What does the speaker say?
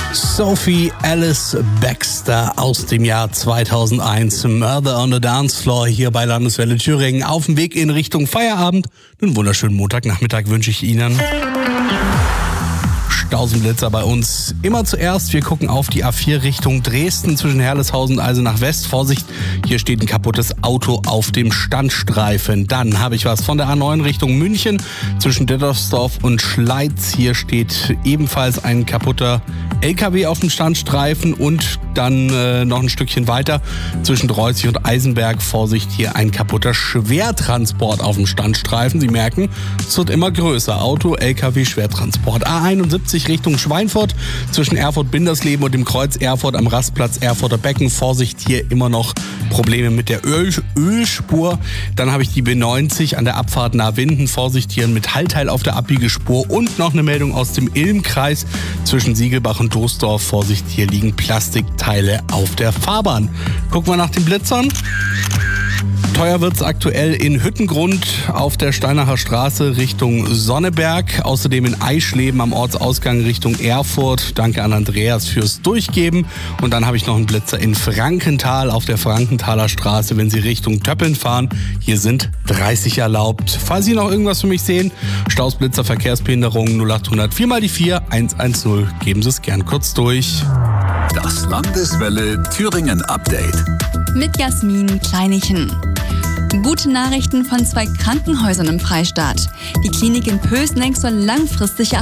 Sophie Alice Baxter aus dem Jahr 2001. Murder on the Dance Floor hier bei Landeswelle Thüringen. Auf dem Weg in Richtung Feierabend. Einen wunderschönen Montagnachmittag wünsche ich Ihnen. Stausenblitzer bei uns. Immer zuerst, wir gucken auf die A4 Richtung Dresden zwischen Herleshausen und Eisenach West. Vorsicht, hier steht ein kaputtes Auto auf dem Standstreifen. Dann habe ich was von der A9 Richtung München zwischen Dettersdorf und Schleiz. Hier steht ebenfalls ein kaputter LKW auf dem Standstreifen und dann noch ein Stückchen weiter zwischen Dreußig und Eisenberg. Vorsicht, hier ein kaputter Schwertransport auf dem Standstreifen. Sie merken, es wird immer größer. Auto, LKW, Schwertransport. A71 Richtung Schweinfurt zwischen Erfurt-Bindersleben und dem Kreuz Erfurt am Rastplatz Erfurter Becken. Vorsicht, hier immer noch Probleme mit der Ölspur. Dann habe ich die B90 an der Abfahrt nahe Winden. Vorsicht, hier ein Metallteil auf der Abbiegespur und noch eine Meldung aus dem Ilmkreis zwischen Siegelbach und Doesdorf. Vorsicht, hier liegen Plastikteile auf der Fahrbahn. Gucken wir nach den Blitzern. Teuer wird's aktuell in Hüttengrund auf der Steinacher Straße Richtung Sonneberg. Außerdem in Eischleben am Ortsausgang Richtung Erfurt. Danke an Andreas fürs Durchgeben. Und dann habe ich noch einen Blitzer in Frankenthal auf der Frankenthaler Straße, wenn Sie Richtung Töppeln fahren. Hier sind 30 erlaubt. Falls Sie noch irgendwas für mich sehen, Stausblitzer, Verkehrsbehinderung 0800 4 mal die 4 110. Geben Sie es gern kurz durch. Das Landeswelle Thüringen Update. Mit Jasmin Kleinichen. Gute Nachrichten von 2 Krankenhäusern im Freistaat. Die Klinik in Pößneck soll langfristig